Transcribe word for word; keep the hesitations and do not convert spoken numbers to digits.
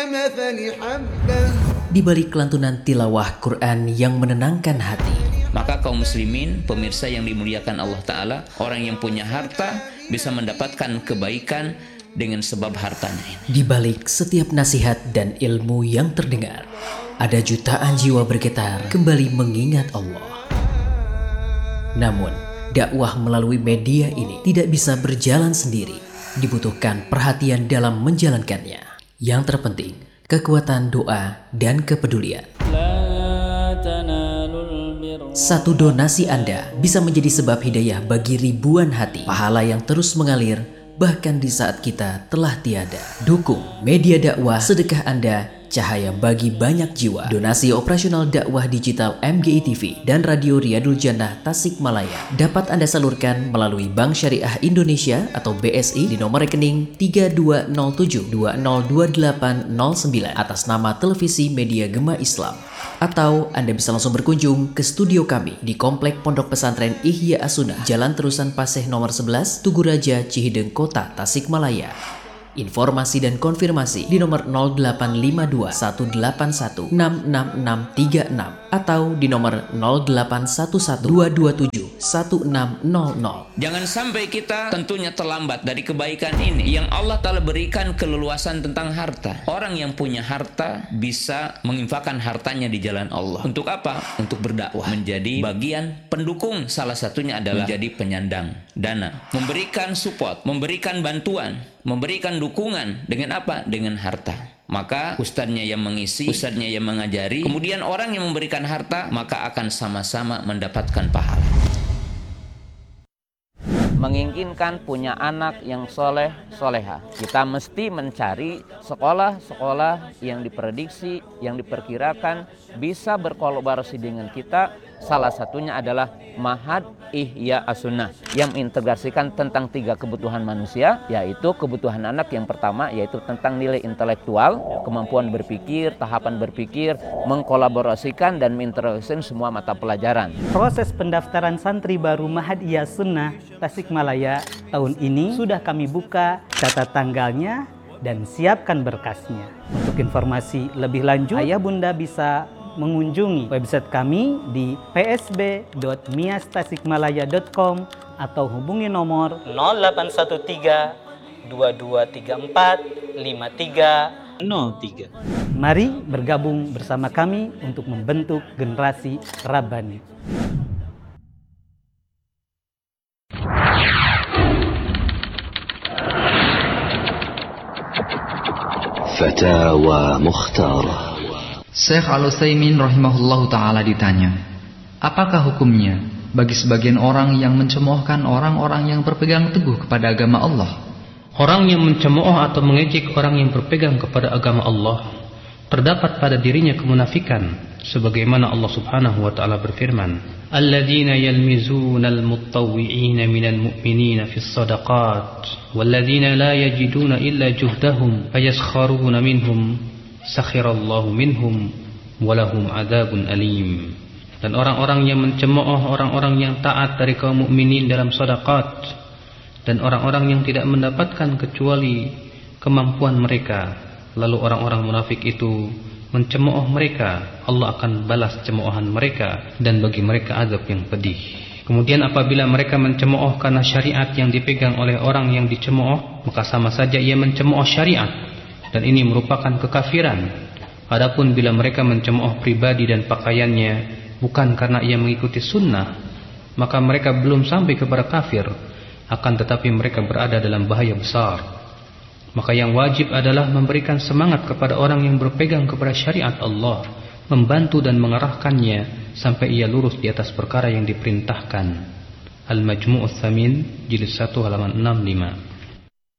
كمثل حبة. Di balik lantunan tilawah Quran yang menenangkan hati, maka kaum muslimin, pemirsa yang dimuliakan Allah Ta'ala, orang yang punya harta bisa mendapatkan kebaikan dengan sebab hartanya ini. Di balik setiap nasihat dan ilmu yang terdengar, ada jutaan jiwa bergetar kembali mengingat Allah. Namun, dakwah melalui media ini tidak bisa berjalan sendiri. Dibutuhkan perhatian dalam menjalankannya. Yang terpenting, kekuatan doa dan kepedulian. Satu donasi Anda bisa menjadi sebab hidayah bagi ribuan hati. Pahala yang terus mengalir bahkan di saat kita telah tiada. Dukung media dakwah, sedekah Anda cahaya bagi banyak jiwa. Donasi operasional dakwah digital M G I T V dan Radio Riyadul Jannah Tasikmalaya dapat Anda salurkan melalui Bank Syariah Indonesia atau B S I di nomor rekening tiga dua nol tujuh dua nol dua delapan nol sembilan atas nama Televisi Media Gema Islam. Atau Anda bisa langsung berkunjung ke studio kami di Komplek Pondok Pesantren Ihya As-Sunnah, Jalan Terusan Paseh nomor sebelas, Tugu Raja, Cihideng Kota, Tasikmalaya. Informasi dan konfirmasi di nomor nol delapan lima dua satu delapan satu enam enam enam tiga enam atau di nomor nol delapan satu satu dua dua tujuh satu enam nol nol. Jangan sampai kita tentunya terlambat dari kebaikan ini yang Allah Ta'ala berikan keleluasan tentang harta. Orang yang punya harta bisa menginfakkan hartanya di jalan Allah. Untuk apa? Untuk berdakwah. Menjadi bagian pendukung, salah satunya adalah menjadi penyandang dana. Memberikan support, memberikan bantuan, memberikan dukungan dengan apa? Dengan harta. Maka ustadznya yang mengisi, ustadznya yang mengajari, kemudian orang yang memberikan harta, maka akan sama-sama mendapatkan pahala. Menginginkan punya anak yang soleh, soleha, kita mesti mencari sekolah-sekolah yang diprediksi, yang diperkirakan bisa berkolaborasi dengan kita. Salah satunya adalah Ma'had Ihya As-Sunnah yang mengintegrasikan tentang tiga kebutuhan manusia, yaitu kebutuhan anak yang pertama yaitu tentang nilai intelektual, kemampuan berpikir, tahapan berpikir, mengkolaborasikan dan mengintegrasikan semua mata pelajaran. Proses pendaftaran santri baru Ma'had Ihya As-Sunnah Tasikmalaya tahun ini sudah kami buka, catat tanggalnya dan siapkan berkasnya. Untuk informasi lebih lanjut, ayah bunda bisa mengunjungi website kami di p s b dot mias tasikmalaya dot com atau hubungi nomor nol delapan satu tiga dua dua tiga empat lima tiga nol tiga. Mari bergabung bersama kami untuk membentuk generasi Rabbani. Fatawa Mukhtarah. Syekh Al-Utsaimin rahimahullahu ta'ala ditanya, apakah hukumnya bagi sebagian orang yang mencemoohkan orang-orang yang berpegang teguh kepada agama Allah? Orang yang mencemooh atau mengejek orang yang berpegang kepada agama Allah, terdapat pada dirinya kemunafikan, sebagaimana Allah Subhanahu wa ta'ala berfirman, alladzina yalmizuna almuttawwi'ina minal mu'minina fis sadaqat walladzina la yajiduna illa juhdahum fayaskharuna minhum sakhirallahu minhum walahum adzabun alim. Dan orang-orang yang mencemooh orang-orang yang taat dari kaum mukminin dalam sedekah, dan orang-orang yang tidak mendapatkan kecuali kemampuan mereka, lalu orang-orang munafik itu mencemooh mereka, Allah akan balas cemoohan mereka dan bagi mereka azab yang pedih. Kemudian apabila mereka mencemooh karena syariat yang dipegang oleh orang yang dicemooh, maka sama saja ia mencemooh syariat, dan ini merupakan kekafiran. Adapun bila mereka mencemooh pribadi dan pakaiannya bukan karena ia mengikuti sunnah, maka mereka belum sampai kepada kafir, akan tetapi mereka berada dalam bahaya besar. Maka yang wajib adalah memberikan semangat kepada orang yang berpegang kepada syariat Allah, membantu dan mengarahkannya sampai ia lurus di atas perkara yang diperintahkan. Al-Majmu' Ats-Tsamin jilid satu halaman enam puluh lima.